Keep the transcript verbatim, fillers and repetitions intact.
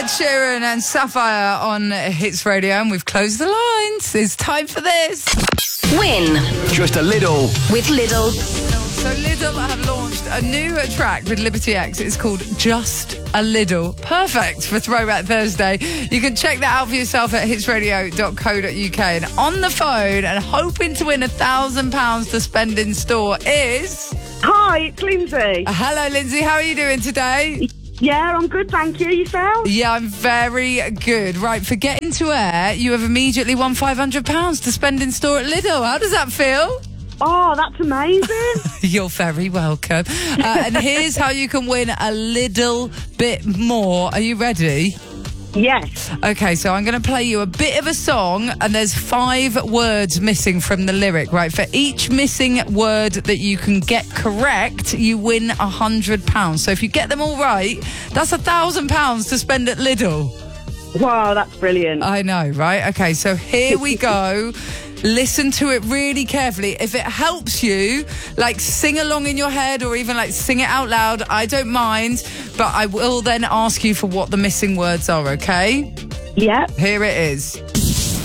Ed Sheeran and Sapphire on Hits Radio, and we've closed the lines. It's time for this. Win Just a Little with Lidl. So Lidl have launched a new track with Liberty X. It's called Just a Little. Perfect for Throwback Thursday. You can check that out for yourself at hits radio dot co dot uk. And on the phone and hoping to win a thousand pounds to spend in store is... Hi, it's Lindsay. Hello, Lindsay. How are you doing today? Yeah, I'm good, thank you. Yourself? Yeah, I'm very good. Right, for getting to air, you have immediately won five hundred pounds to spend in store at Lidl. How does that feel? Oh, that's amazing. You're very welcome. Uh, and here's how you can win a little bit more. Are you ready? Yes. Okay, so I'm going to play you a bit of a song, and there's five words missing from the lyric, right? For each missing word that you can get correct, you win a hundred pounds. So if you get them all right, that's a thousand pounds to spend at Lidl. Wow, that's brilliant. I know, right? Okay, so here we go. Listen to it really carefully. If it helps you, like, sing along in your head or even like sing it out loud, I don't mind, but I will then ask you for what the missing words are, okay? Yep. Here it is.